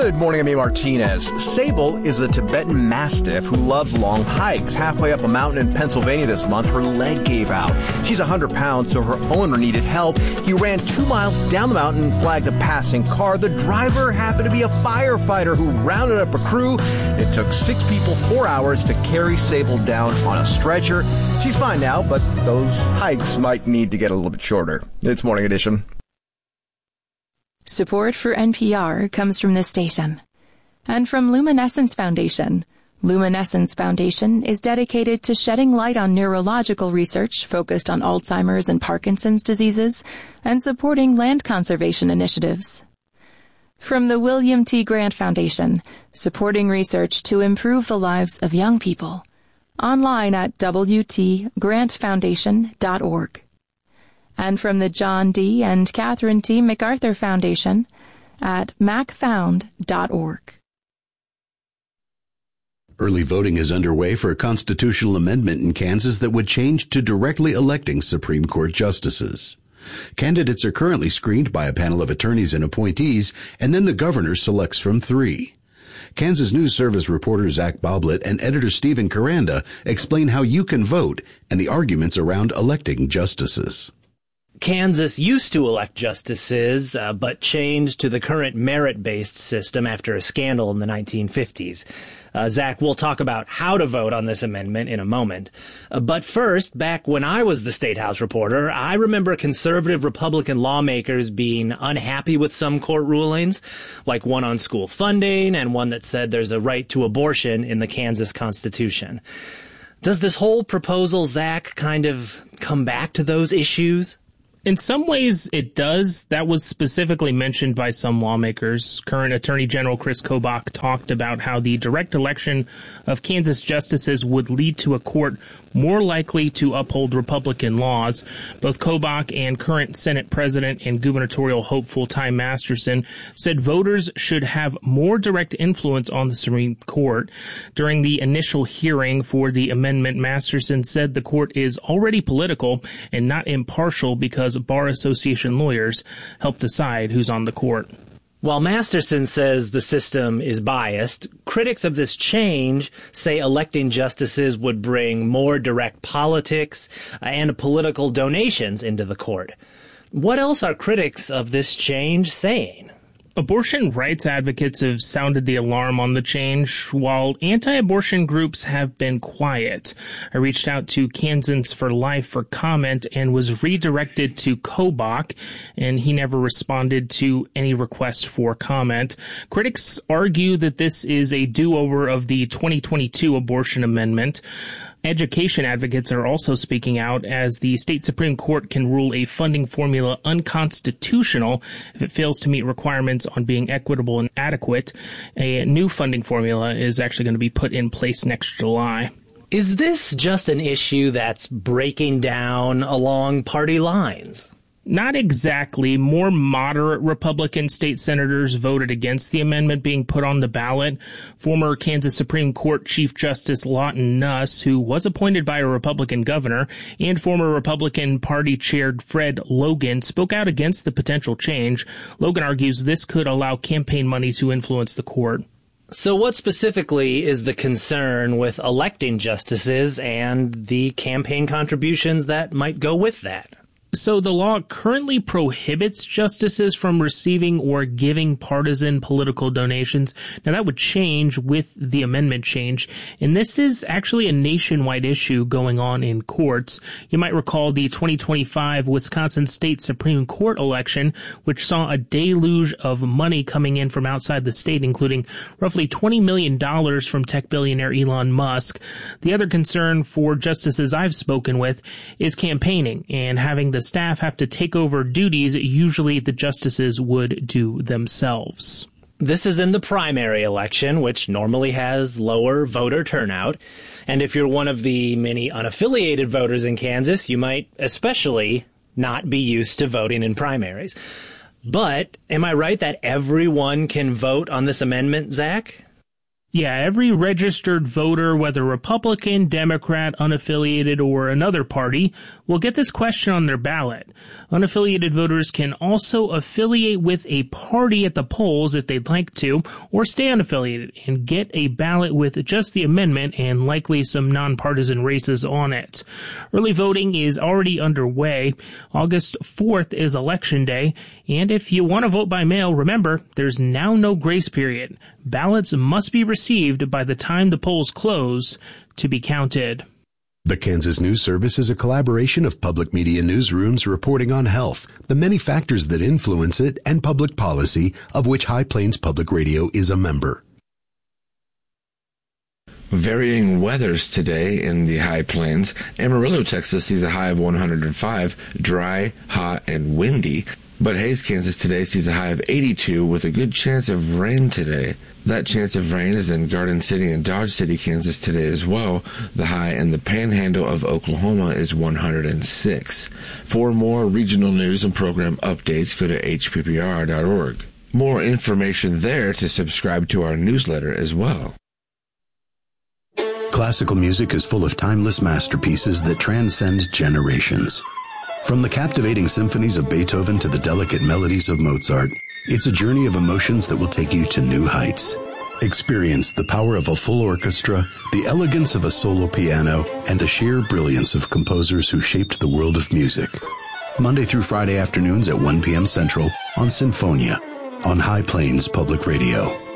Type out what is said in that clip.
Good morning, I'm A. Martinez. Sable is a Tibetan Mastiff who loves long hikes. Halfway up a mountain in Pennsylvania this month, her leg gave out. She's 100 pounds, so her owner needed help. He ran 2 miles down the mountain and flagged a passing car. The driver happened to be a firefighter who rounded up a crew. It took 6 people 4 hours to carry Sable down on a stretcher. She's fine now, but those hikes might need to get a little bit shorter. It's Morning Edition. Support for NPR comes from this station and from Luminescence Foundation. Luminescence Foundation is dedicated to shedding light on neurological research focused on Alzheimer's and Parkinson's diseases and supporting land conservation initiatives. From the William T. Grant Foundation, supporting research to improve the lives of young people. Online at wtgrantfoundation.org. And from the John D. and Catherine T. MacArthur Foundation at macfound.org. Early voting is underway for a constitutional amendment in Kansas that would change to directly electing Supreme Court justices. Candidates are currently screened by a panel of attorneys and appointees, and then the governor selects from 3. Kansas News Service reporter Zach Boblet and editor Stephen Caranda explain how you can vote and the arguments around electing justices. Kansas used to elect justices, but changed to the current merit-based system after a scandal in the 1950s. Zach, we'll talk about how to vote on this amendment in a moment. But first, back when I was the State House reporter, I remember conservative Republican lawmakers being unhappy with some court rulings, like one on school funding and one that said there's a right to abortion in the Kansas Constitution. Does this whole proposal, Zach, kind of come back to those issues? In some ways, it does. That was specifically mentioned by some lawmakers. Current Attorney General Chris Kobach talked about how the direct election of Kansas justices would lead to a court more likely to uphold Republican laws. Both Kobach and current Senate President and gubernatorial hopeful Ty Masterson said voters should have more direct influence on the Supreme Court. During the initial hearing for the amendment, Masterson said the court is already political and not impartial because Bar Association lawyers help decide who's on the court. While Masterson says the system is biased, critics of this change say electing justices would bring more direct politics and political donations into the court. What else are critics of this change saying? Abortion rights advocates have sounded the alarm on the change, while anti-abortion groups have been quiet. I reached out to Kansans for Life for comment and was redirected to Kobach, and he never responded to any request for comment. Critics argue that this is a do-over of the 2022 abortion amendment. Education advocates are also speaking out as the state Supreme Court can rule a funding formula unconstitutional if it fails to meet requirements on being equitable and adequate. A new funding formula is actually going to be put in place next July. Is this just an issue that's breaking down along party lines? Not exactly. More moderate Republican state senators voted against the amendment being put on the ballot. Former Kansas Supreme Court Chief Justice Lawton Nuss, who was appointed by a Republican governor, and former Republican Party Chair Fred Logan spoke out against the potential change. Logan argues this could allow campaign money to influence the court. So what specifically is the concern with electing justices and the campaign contributions that might go with that? So the law currently prohibits justices from receiving or giving partisan political donations. Now, that would change with the amendment change, and this is actually a nationwide issue going on in courts. You might recall the 2025 Wisconsin State Supreme Court election, which saw a deluge of money coming in from outside the state, including roughly $20 million from tech billionaire Elon Musk. The other concern for justices I've spoken with is campaigning and having the staff have to take over duties usually the justices would do themselves. This is in the primary election, which normally has lower voter turnout. And if you're one of the many unaffiliated voters in Kansas, you might especially not be used to voting in primaries. But am I right that everyone can vote on this amendment, Zach? Yeah, every registered voter, whether Republican, Democrat, unaffiliated, or another party, will get this question on their ballot. Unaffiliated voters can also affiliate with a party at the polls if they'd like to, or stay unaffiliated and get a ballot with just the amendment and likely some nonpartisan races on it. Early voting is already underway. August 4th is Election Day, and if you want to vote by mail, remember, there's now no grace period. Ballots must be received by the time the polls close to be counted. The Kansas News Service is a collaboration of public media newsrooms reporting on health, the many factors that influence it, and public policy, of which High Plains Public Radio is a member. Varying weathers today in the High Plains. Amarillo, Texas sees a high of 105, dry, hot, and windy. But Hays, Kansas today sees a high of 82 with a good chance of rain today. That chance of rain is in Garden City and Dodge City, Kansas today as well. The high in the Panhandle of Oklahoma is 106. For more regional news and program updates, go to hppr.org. More information there to subscribe to our newsletter as well. Classical music is full of timeless masterpieces that transcend generations. From the captivating symphonies of Beethoven to the delicate melodies of Mozart, it's a journey of emotions that will take you to new heights. Experience the power of a full orchestra, the elegance of a solo piano, and the sheer brilliance of composers who shaped the world of music. Monday through Friday afternoons at 1 p.m. Central on Sinfonia on High Plains Public Radio.